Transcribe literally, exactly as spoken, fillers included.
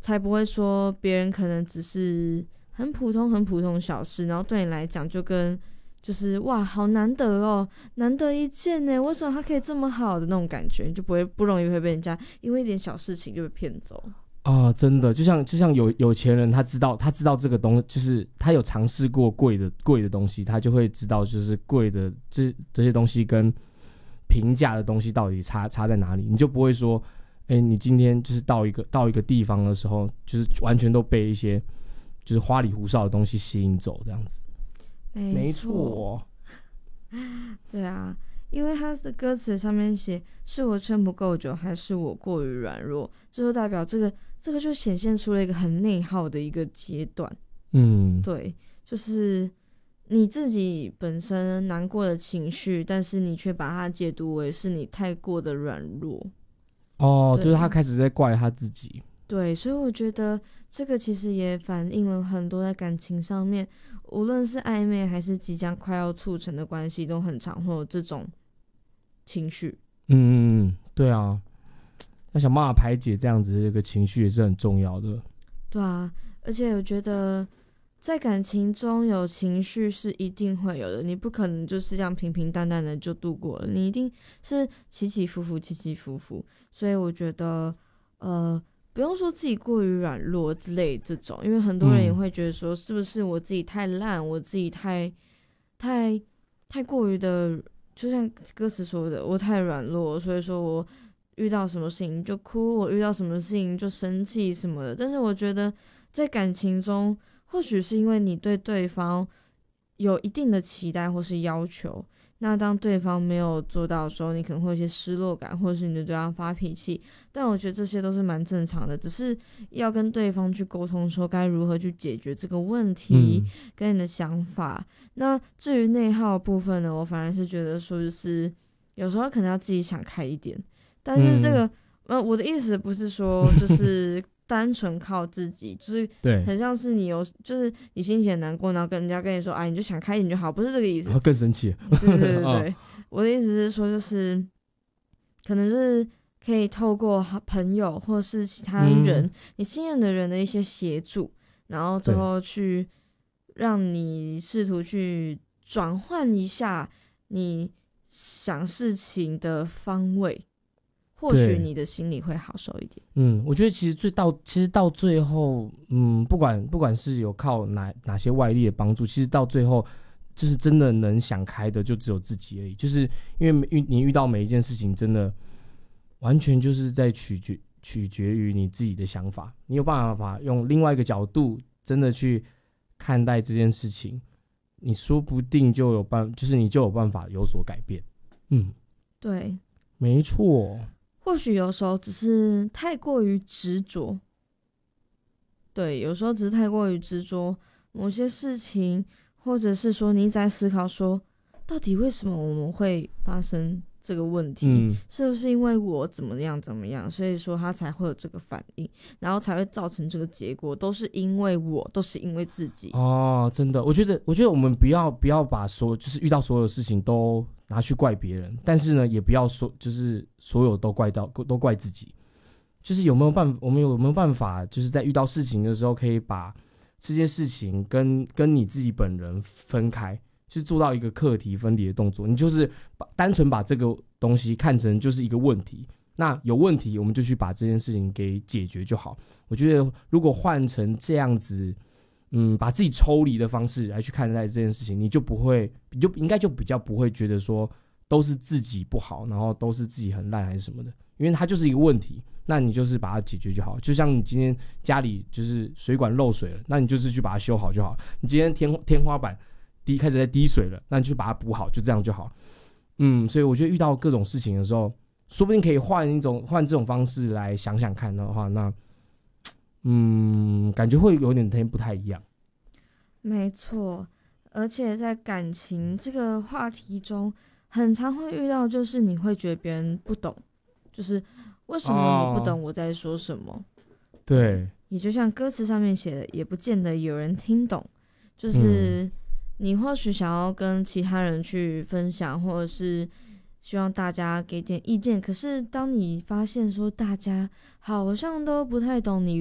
才不会说别人可能只是很普通很普通的小事，然后对你来讲就跟就是哇好难得哦，难得一见呢，为什么他可以这么好的那种感觉，你就不会不容易会被人家因为一点小事情就被骗走啊，真的，就像就像有有钱人，他知道他知道这个东西，就是他有尝试过贵的贵的东西，他就会知道就是贵的这这些东西跟平价的东西到底差差在哪里，你就不会说，哎，你今天就是到一个到一个地方的时候，就是完全都被一些就是花里胡哨的东西吸引走，这样子。没错， 对啊，因为他的歌词上面写是我撑不够久，还是我过于软弱，这就代表这个这个就显现出了一个很内耗的一个阶段。 嗯， 对，就是你自己本身难过的情绪，但是你却把它解读为是你太过的软弱。 哦，就是他开始在怪他自己。 对，所以我觉得这个其实也反映了很多在感情上面，无论是暧昧还是即将快要促成的关系，都很常会有这种情绪。 嗯，对啊，要想办法排解这样子的一个情绪也是很重要的。 对啊，而且我觉得在感情中有情绪是一定会有的，你不可能就是这样平平淡淡的就度过了，你一定是起起伏伏起起伏伏。所以我觉得呃不用说自己过于软弱之类这种，因为很多人也会觉得说是不是我自己太烂，我自己太太太过于的，就像歌词说的，我太软弱，所以说我遇到什么事情就哭，我遇到什么事情就生气什么的。但是我觉得在感情中，或许是因为你对对方有一定的期待或是要求，那当对方没有做到的时候，你可能会有一些失落感，或者是你对对方发脾气。但我觉得这些都是蛮正常的，只是要跟对方去沟通说该如何去解决这个问题，嗯、跟你的想法。那至于内耗的部分呢，我反而是觉得说就是有时候可能要自己想开一点。但是这个，嗯、呃，我的意思不是说就是单纯靠自己，就是很像是你有，就是你心情很难过，然后跟人家跟你说，哎，你就想开一点就好，不是这个意思。 然后更生气。 对对对对对，我的意思是说，就是可能就是可以透过朋友或是其他人、嗯、你信任的人的一些协助，然后最后去让你试图去转换一下你想事情的方位。或许你的心里会好受一点。 嗯，我觉得其实最到其实到最后，嗯，不管不管是有靠哪哪些外力的帮助，其实到最后就是真的能想开的就只有自己而已。就是因为你遇到每一件事情，真的完全就是在取决取决于你自己的想法。你有办法用另外一个角度，真的去看待这件事情，你说不定就有办，就是你就有办法有所改变。嗯， 对， 没错。 或许有时候只是太过于执着，对，有时候只是太过于执着某些事情，或者是说你在思考说，到底为什么我们会发生这个问题、嗯、是不是因为我怎么样怎么样，所以说他才会有这个反应，然后才会造成这个结果，都是因为我，都是因为自己。 哦，真的，我觉得我觉得我们不要不要把所就是遇到所有事情都拿去怪别人，但是呢，也不要说就是所有都怪到都怪自己。就是有没有办法，我们有没有办法，就是在遇到事情的时候，可以把这些事情跟跟你自己本人分开，就是做到一个课题分离的动作。你就是把单纯把这个东西看成就是一个问题，那有问题我们就去把这件事情给解决就好。我觉得如果换成这样子，嗯，把自己抽离的方式来去看待这件事情，你就不会，你就应该就比较不会觉得说都是自己不好，然后都是自己很烂还是什么的，因为它就是一个问题。那你就是把它解决就好，就像你今天家里就是水管漏水了，那你就是去把它修好就好。你今天天天花板滴开始在滴水了，那你就把它补好，就这样就好。嗯，所以我觉得遇到各种事情的时候，说不定可以换一种换这种方式来想想看的话，那嗯，感觉会有点不太一样。 没错，而且在感情这个话题中，很常会遇到，就是你会觉得别人不懂，就是为什么你不懂我在说什么？哦、 对， 也就像歌词上面写的，也不见得有人听懂。就是你或许想要跟其他人去分享，或者是希望大家给点意见，可是当你发现说大家好像都不太懂你